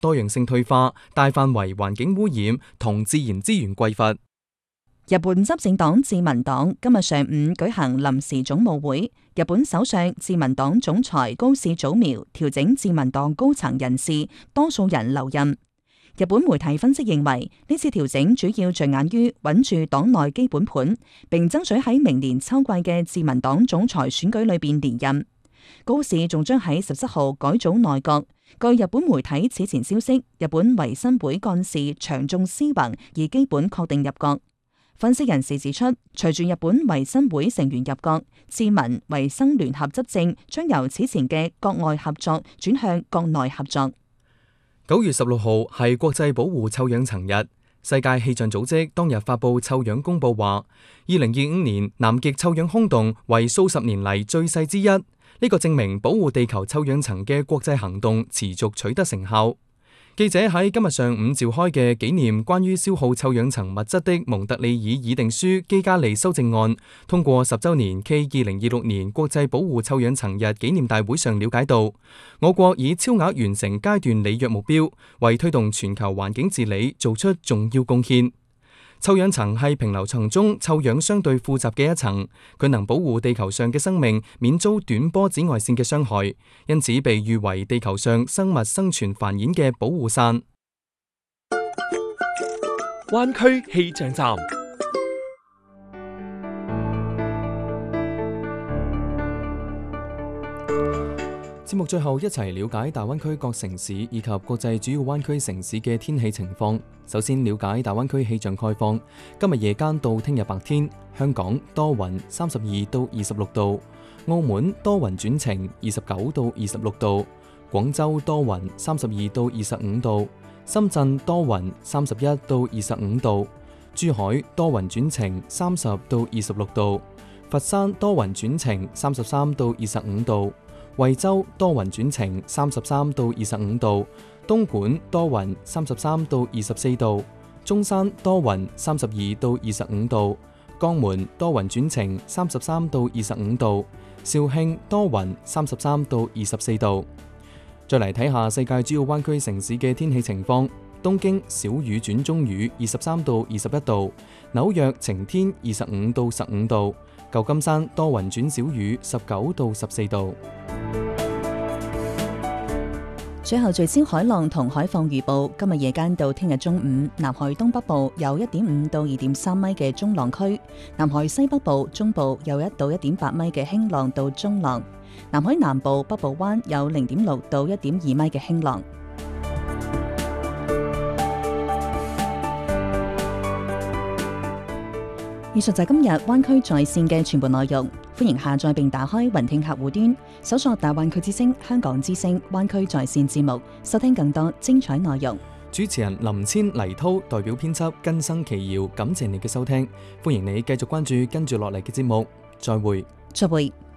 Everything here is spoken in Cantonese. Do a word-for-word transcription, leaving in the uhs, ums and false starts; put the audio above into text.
多樣性退化、大範圍環境污染同自然資源匱乏。 日本執政黨自民黨今日上午舉行臨時總務會，日本首相自民黨總裁高市早苗調整自民黨高層人事，多數人留任。日本媒體分析認為，呢次調整主要着眼於穩住黨內基本盤，並爭取喺明年秋季嘅自民黨總裁選舉裏邊連任。高市仲將喺十七號改組內閣。據日本媒體此前消息，日本維新會幹事長仲思宏已基本確定入閣。分析人士指出，隨住日本維新會成員入閣，自民維新聯合執政將由此前嘅國外合作轉向國內合作。 九月十六號係國際保護臭氧層日，世界氣象組織當日發布臭氧公報話，二零二五年南極臭氧空洞為數十年嚟最細之一，呢、這個證明保護地球臭氧層嘅國際行動持續取得成效。記者喺今日上午召開嘅紀念關於消耗臭氧層物質的蒙特利爾議定書基加利修正案通過十週年暨二零二六年國際保護臭氧層日紀念大會上了解到，我國以超額完成階段履約目標，為推動全球環境治理做出重要貢獻。臭氧層係平流層中臭氧相對富集嘅一層，佢能保護地球上嘅生命免遭短波紫外線嘅傷害，因此被譽為地球上生物生存繁衍嘅保護傘。 灣區氣象站。 節目最後一齊了解大灣區各城市以及國際主要灣區城市嘅天氣情況。首先了解大灣區氣象概況。今日夜間到聽日白天，香港多雲，三十二到二十六度；澳門多雲轉晴，二十九到二十六度；廣州多雲，三十二到二十五度；深圳多雲，三十一到二十五度；珠海多雲轉晴，三十到二十六度；佛山多雲轉晴，三十三到二十五度。惠州多雲轉晴，三十三到二十五度；東莞多雲，三十三到二十四度；中山多雲，三十二到二十五度；江門多雲轉晴，三十三到二十五度；肇慶多雲，三十三到二十四度。再嚟睇下世界主要灣區城市嘅天氣情況。東京小雨轉中雨，二十三到二十一度；紐約晴天，二十五到十五度；舊金山多雲轉小雨，十九到十四度。 最後聚焦海浪同海況預報。今日夜間到聽日中午，南海東北部有一點五到二點三米嘅中浪區，南海西北部、中部有一到一點八米嘅輕浪到中浪，南海南部北部灣有零點六到一點二米嘅輕浪。以上就係今日灣區在線嘅全部內容，歡迎下載並打開雲聽客戶端，搜索大灣區之聲、香港之聲、灣區在線節目，收聽更多精彩內容。 主持人林千、黎濤代表編輯根生奇瑤，感謝你嘅收聽，歡迎你繼續關注跟住落嚟嘅節目，再會。 再會。